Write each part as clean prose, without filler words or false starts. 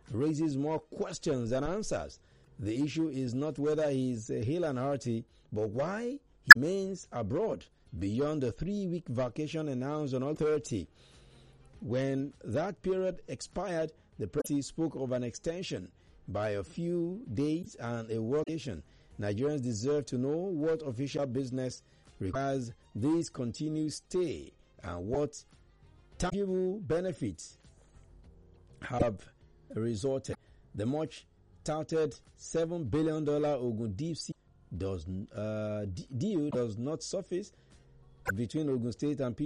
raises more questions than answers. The issue is not whether he is hale and hearty, but why he remains abroad beyond the 3-week vacation announced on August 30. When that period expired, the president spoke of an extension by a few days and a workation. Nigerians deserve to know what official business requires this continued stay and what tangible benefits have resulted. The much touted $7 billion Ogun Deep Sea deal does not surface between Ogun State and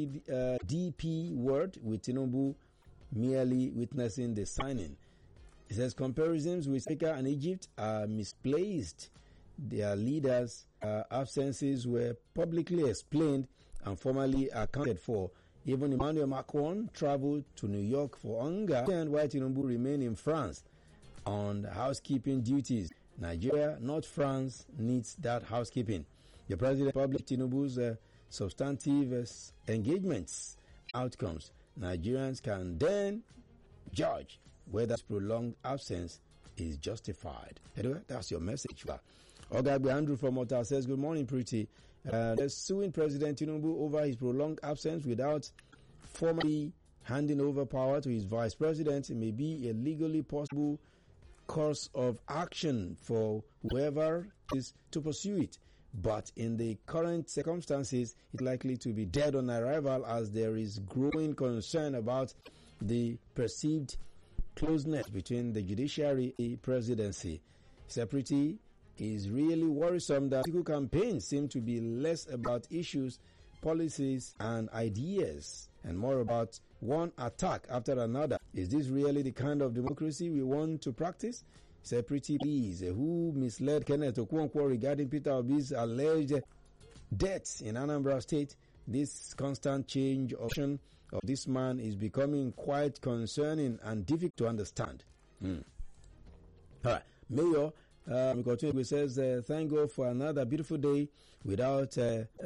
DP World, with Tinubu merely witnessing the signing. It says comparisons with Africa and Egypt are misplaced. Their leaders' absences were publicly explained and formally accounted for. Even Emmanuel Macron traveled to New York for hunger, and while Tinubu remained in France on housekeeping duties. Nigeria, not France, needs that housekeeping. The president published Tinubu's substantive engagements outcomes. Nigerians can then judge whether prolonged absence is justified. Anyway, that's your message. Ogagbe Andrew from Otta says, good morning, Pretty. They're suing President Tinubu over his prolonged absence without formally handing over power to his vice president. It may be a legally possible course of action for whoever is to pursue it. But in the current circumstances, it's likely to be dead on arrival, as there is growing concern about the perceived closeness between the judiciary and presidency. Separately, is really worrisome that political campaigns seem to be less about issues, policies, and ideas, and more about one attack after another. Is this really the kind of democracy we want to practice? Separately, please, who misled Kenneth Okonkwo regarding Peter Obi's alleged deaths in Anambra State? This constant change of this man is becoming quite concerning and difficult to understand. All right, Mayor Ikotunegbe says, thank God for another beautiful day without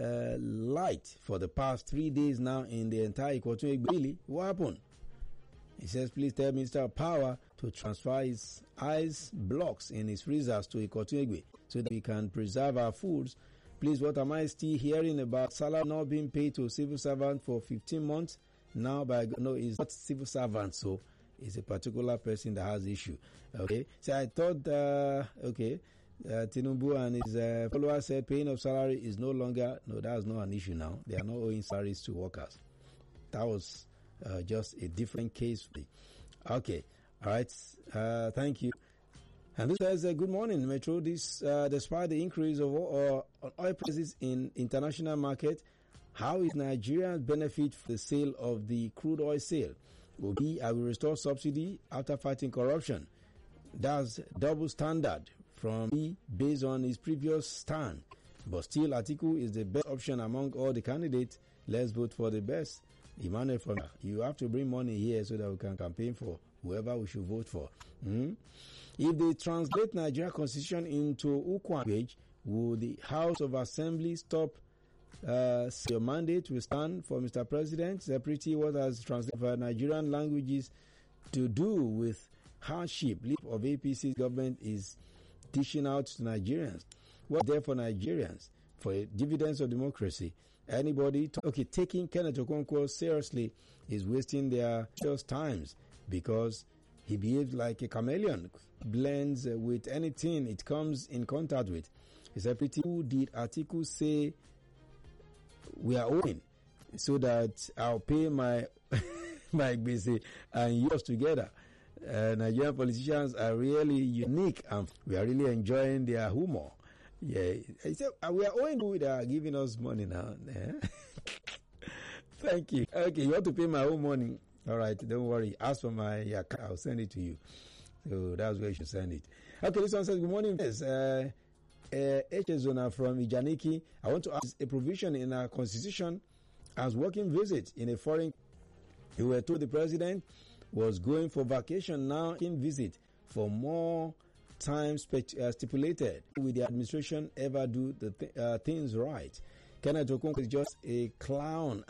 light for the past 3 days now in the entire Ikotunegbe. Really, what happened? He says, please tell Minister of Power to transfer his ice blocks in his freezers to Ikotunegbe so that we can preserve our foods. Please, what am I still hearing about salary not being paid to civil servant for 15 months? Now, no, it's not civil servant, so it's a particular person that has issue. Okay, so I thought, Tinubu and his followers said paying of salary is no longer, no, that's not an issue now. They are not owing salaries to workers. That was just a different case. Okay, all right, thank you. And this says, good morning, Metro. This, despite the increase of oil prices in international market, how is Nigeria benefit from the sale of the crude oil sale? I will restore subsidy after fighting corruption. That's double standard from me based on his previous stand. But still, Atiku is the best option among all the candidates. Let's vote for the best. Emmanuel, you have to bring money here so that we can campaign for whoever we should vote for. If they translate Nigeria constitution into Ukwa language, will the House of Assembly stop your mandate will stand for Mr. President? Separately, what has translated Nigerian languages to do with hardship of APC's government is dishing out to Nigerians. What's there for Nigerians? For dividends of democracy? Anybody taking Kenneth Okonkwo seriously is wasting their precious times, because he behaves like a chameleon, blends with anything it comes in contact with. It's a pity. Who did Atiku say we are owing so that I'll pay my my BC and yours together? Nigerian politicians are really unique, and we are really enjoying their humor. Yeah, we are owing who they are giving us money now. Thank you. Okay, you want to pay my own money? All right, don't worry. Ask for my account. I'll send it to you. So that's where you should send it. Okay, this one says, good morning. Yes, Zona from Ijaniki. I want to ask a provision in our constitution as working visit in a foreign. You were told the president was going for vacation, now in visit for more time stipulated. Will the administration ever do the things right? Kenneth Okonkwo is just a clown